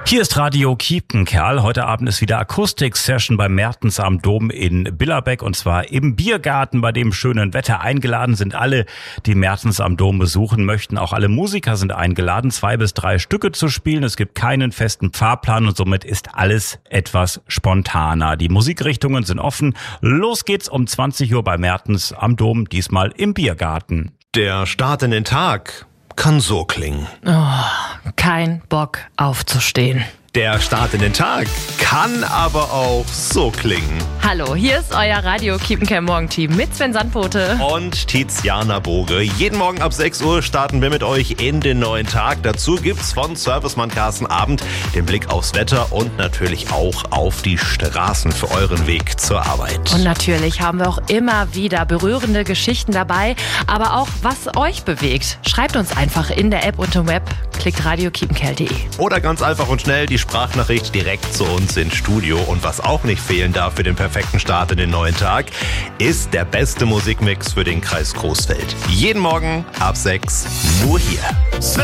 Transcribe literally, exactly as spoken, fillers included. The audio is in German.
Hier ist Radio Kiepenkerl. Heute Abend ist wieder Akustik-Session beim Mertens am Dom in Billerbeck und zwar im Biergarten bei dem schönen Wetter. Eingeladen sind alle, die Mertens am Dom besuchen möchten. Auch alle Musiker sind eingeladen, zwei bis drei Stücke zu spielen. Es gibt keinen festen Fahrplan und somit ist alles etwas spontaner. Die Musikrichtungen sind offen. Los geht's um zwanzig Uhr bei Mertens am Dom, diesmal im Biergarten. Der Start in den Tag kann so klingen. Oh, kein Bock aufzustehen. Der Start in den Tag kann aber auch so klingen. Hallo, hier ist euer Radio Kiepenkerl Morgenteam mit Sven Sandpote und Tiziana Boge. Jeden Morgen ab sechs Uhr starten wir mit euch in den neuen Tag. Dazu gibt's von Servicemann Carsten Abend den Blick aufs Wetter und natürlich auch auf die Straßen für euren Weg zur Arbeit. Und natürlich haben wir auch immer wieder berührende Geschichten dabei, aber auch was euch bewegt. Schreibt uns einfach in der App und im Web, klickt radio kiepenkerl punkt de. Oder ganz einfach und schnell die Sprachnachricht direkt zu uns ins Studio. Und was auch nicht fehlen darf für den perfekten Start in den neuen Tag, ist der beste Musikmix für den Kreis Coesfeld. Jeden Morgen ab sechs, nur hier.